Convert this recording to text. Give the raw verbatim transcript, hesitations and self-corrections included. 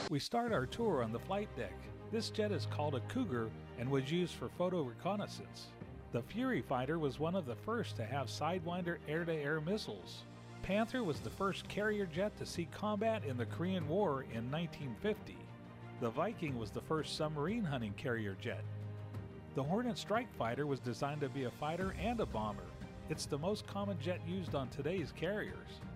We start our tour on the flight deck. This jet is called a Cougar and was used for photo reconnaissance. The Fury fighter was one of the first to have Sidewinder air-to-air missiles. Panther was the first carrier jet to see combat in the Korean War in nineteen fifty. The Viking was the first submarine hunting carrier jet. The Hornet strike fighter was designed to be a fighter and a bomber. It's the most common jet used on today's carriers.